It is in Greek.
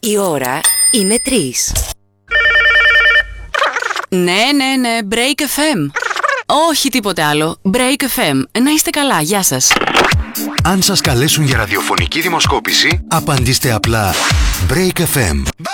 Η ώρα είναι 3. Ναι, Break FM. Όχι τίποτε άλλο. Break FM. Να είστε καλά, γεια σας. Αν σας καλέσουν για ραδιοφωνική δημοσκόπηση, απαντήστε απλά Break FM.